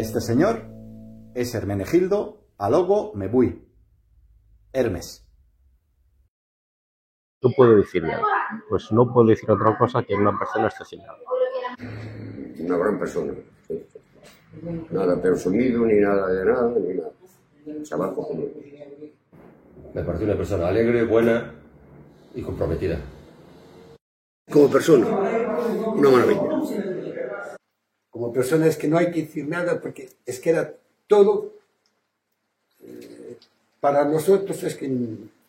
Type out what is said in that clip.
Este señor es Hermenegildo Alogo Mebui. Hermes. No puedo decir nada. Pues no puedo decir otra cosa que una persona asesinada. Una gran persona. Sí. Nada presumido, ni nada de nada, ni nada. Trabajo como... Me parece una persona alegre, buena y comprometida. Como persona, una maravilla. Como persona es que no hay que decir nada porque es que era todo para nosotros, es que